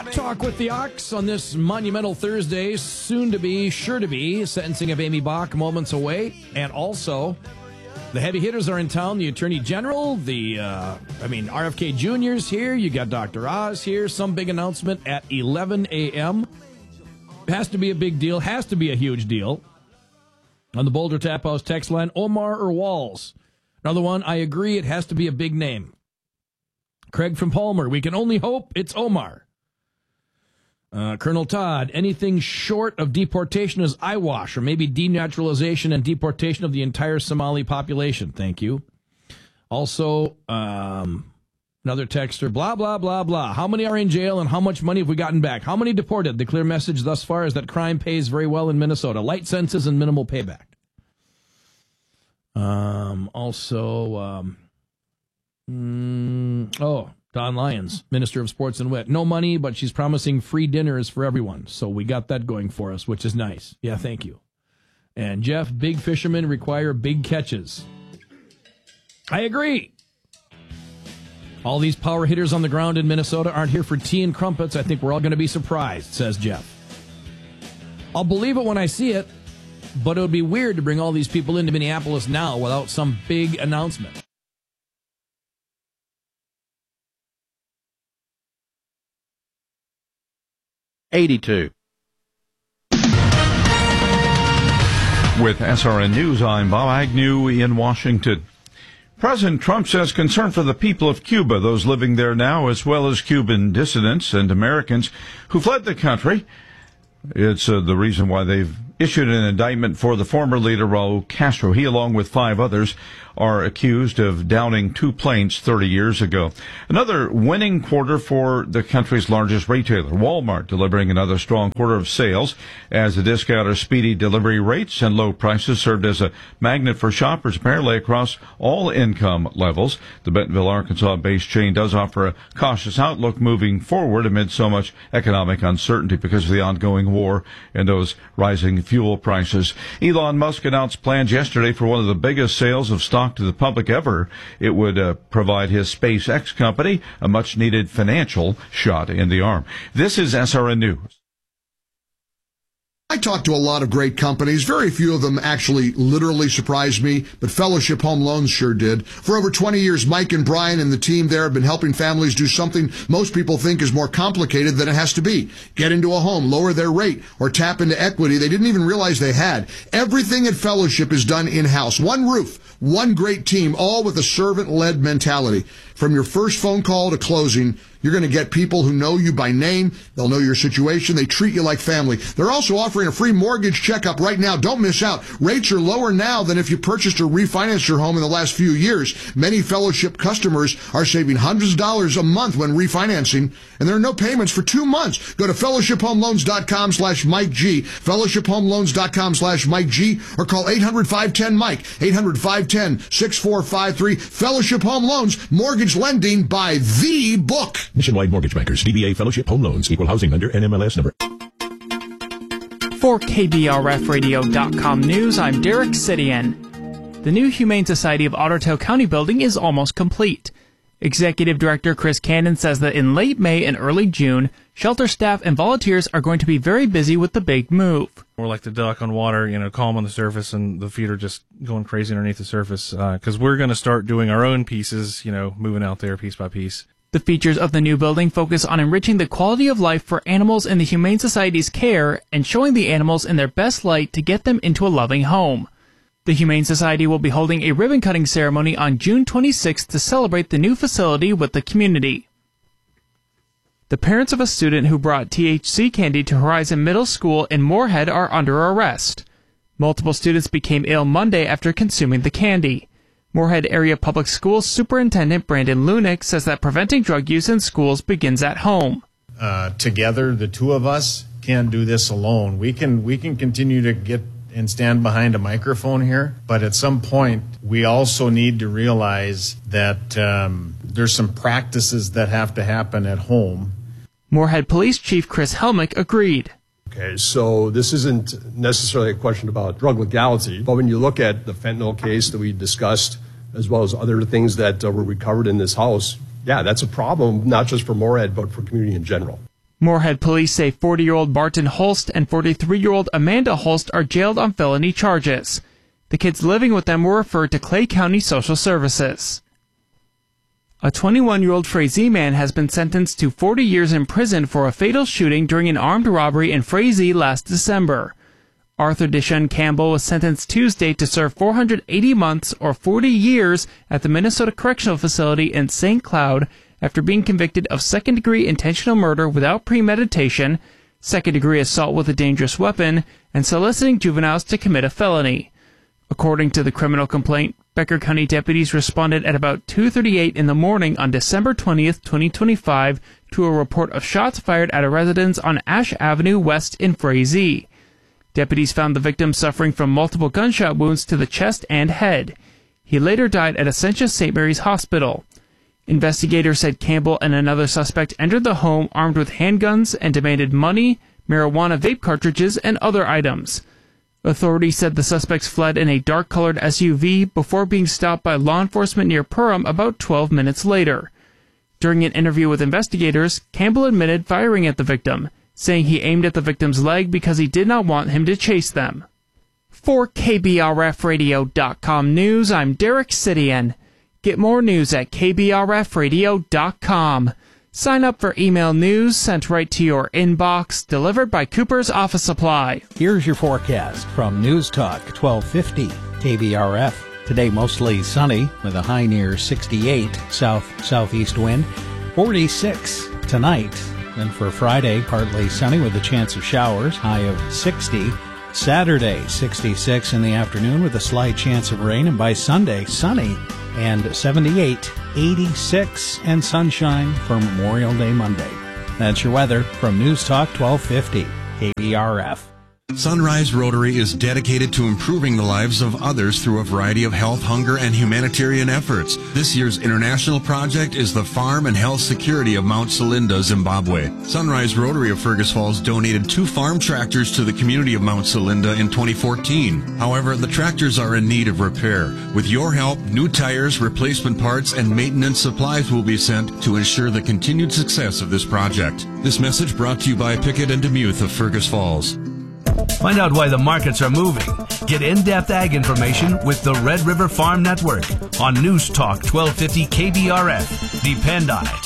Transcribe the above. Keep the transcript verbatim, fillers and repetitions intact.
Hot Talk with the Ox on this monumental Thursday, soon to be, sure to be, sentencing of Amy Bach moments away. And also, the heavy hitters are in town. The Attorney General, the, uh, I mean, R F K Junior's here. You got Doctor Oz here. Some big announcement at eleven a.m. Has to be a big deal. Has to be a huge deal. On the Boulder Tap House text line, Omar or Walls? Another one, I agree, it has to be a big name. Craig from Palmer, we can only hope it's Omar. Uh, Colonel Todd, anything short of deportation is eyewash, or maybe denaturalization and deportation of the entire Somali population. Thank you. Also, um, another texter, blah, blah, blah, blah. How many are in jail and how much money have we gotten back? How many deported? The clear message thus far is that crime pays very well in Minnesota. Light sentences and minimal payback. Um, also, um, mm, oh, Don Lyons, Minister of Sports and Wit. No money, but she's promising free dinners for everyone. So we got that going for us, which is nice. Yeah, thank you. And Jeff, big fishermen require big catches. I agree. All these power hitters on the ground in Minnesota aren't here for tea and crumpets. I think we're all going to be surprised, says Jeff. I'll believe it when I see it, but it would be weird to bring all these people into Minneapolis now without some big announcement. eighty-two. With S R N News, I'm Bob Agnew in Washington. President Trump says concern for the people of Cuba, those living there now, as well as Cuban dissidents and Americans who fled the country. It's uh, the reason why they've issued an indictment for the former leader, Raul Castro. He, along with five others, are accused of downing two planes thirty years ago. Another winning quarter for the country's largest retailer, Walmart, delivering another strong quarter of sales as the discounter's speedy delivery rates and low prices served as a magnet for shoppers apparently across all income levels. The Bentonville, Arkansas-based chain does offer a cautious outlook moving forward amid so much economic uncertainty because of the ongoing war and those rising fuel prices. Elon Musk announced plans yesterday for one of the biggest sales of stock to the public ever. It would uh, provide his SpaceX company a much-needed financial shot in the arm. This is S R N News. I talked to a lot of great companies. Very few of them actually literally surprised me, but Fellowship Home Loans sure did. For over twenty years, Mike and Brian and the team there have been helping families do something most people think is more complicated than it has to be. Get into a home, lower their rate, or tap into equity they didn't even realize they had. Everything at Fellowship is done in-house. One roof, one great team, all with a servant-led mentality. From your first phone call to closing, you're going to get people who know you by name. They'll know your situation. They treat you like family. They're also offering a free mortgage checkup right now. Don't miss out. Rates are lower now than if you purchased or refinanced your home in the last few years. Many Fellowship customers are saving hundreds of dollars a month when refinancing, and there are no payments for two months. Go to fellowship home loans dot com slash Mike G, fellowship home loans dot com slash Mike G, or call eight hundred, five one zero, Mike, eight hundred, five one zero, six four five three. Fellowship Home Loans, mortgage lending by the book. Nationwide Mortgage Bankers, D B A Fellowship Home Loans, Equal Housing Lender, N M L S number. For K B R F radio dot com News, I'm Derek Sidian. The new Humane Society of Otter Tail County building is almost complete. Executive Director Chris Cannon says that in late May and early June, shelter staff and volunteers are going to be very busy with the big move. We're like the duck on water, you know, calm on the surface, and the feet are just going crazy underneath the surface, because uh, we're going to start doing our own pieces, you know, moving out there piece by piece. The features of the new building focus on enriching the quality of life for animals in the Humane Society's care and showing the animals in their best light to get them into a loving home. The Humane Society will be holding a ribbon-cutting ceremony on June twenty-sixth to celebrate the new facility with the community. The parents of a student who brought T H C candy to Horizon Middle School in Moorhead are under arrest. Multiple students became ill Monday after consuming the candy. Moorhead Area Public Schools Superintendent Brandon Lunick says that preventing drug use in schools begins at home. Uh, together, the two of us can't do this alone. We can we can continue to get and stand behind a microphone here, but at some point, we also need to realize that um, there's some practices that have to happen at home. Moorhead Police Chief Chris Helmick agreed. Okay, so this isn't necessarily a question about drug legality, but when you look at the fentanyl case that we discussed, as well as other things that uh, were recovered in this house, yeah, that's a problem, not just for Moorhead, but for community in general. Moorhead police say forty-year-old Barton Holst and forty-three-year-old Amanda Holst are jailed on felony charges. The kids living with them were referred to Clay County Social Services. A twenty-one-year-old Frazee man has been sentenced to forty years in prison for a fatal shooting during an armed robbery in Frazee last December. Arthur Deshaun Campbell was sentenced Tuesday to serve four hundred eighty months or forty years at the Minnesota Correctional Facility in Saint Cloud after being convicted of second-degree intentional murder without premeditation, second-degree assault with a dangerous weapon, and soliciting juveniles to commit a felony. According to the criminal complaint, Becker County deputies responded at about two thirty-eight in the morning on December twentieth, twenty twenty-five, to a report of shots fired at a residence on Ash Avenue West in Frazee. Deputies found the victim suffering from multiple gunshot wounds to the chest and head. He later died at Ascension Saint Mary's Hospital. Investigators said Campbell and another suspect entered the home armed with handguns and demanded money, marijuana vape cartridges, and other items. Authorities said the suspects fled in a dark-colored S U V before being stopped by law enforcement near Perham about twelve minutes later. During an interview with investigators, Campbell admitted firing at the victim, saying he aimed at the victim's leg because he did not want him to chase them. For K B R F radio dot com News, I'm Derek Sidian. Get more news at K B R F radio dot com. Sign up for email news sent right to your inbox, delivered by Cooper's Office Supply. Here's your forecast from News Talk twelve fifty K B R F. Today mostly sunny with a high near sixty-eight, south-southeast wind, forty-six tonight. And for Friday, partly sunny with a chance of showers, high of sixty. Saturday, sixty-six in the afternoon with a slight chance of rain. And by Sunday, sunny and seventy-eight, eighty-six, and sunshine for Memorial Day Monday. That's your weather from News Talk twelve fifty K B R F. Sunrise Rotary is dedicated to improving the lives of others through a variety of health, hunger, and humanitarian efforts. This year's international project is the Farm and Health Security of Mount Selinda, Zimbabwe. Sunrise Rotary of Fergus Falls donated two farm tractors to the community of Mount Selinda in twenty fourteen. However, the tractors are in need of repair. With your help, new tires, replacement parts, and maintenance supplies will be sent to ensure the continued success of this project. This message brought to you by Pickett and Demuth of Fergus Falls. Find out why the markets are moving. Get in-depth ag information with the Red River Farm Network on News Talk twelve fifty K B R F. Depend on it.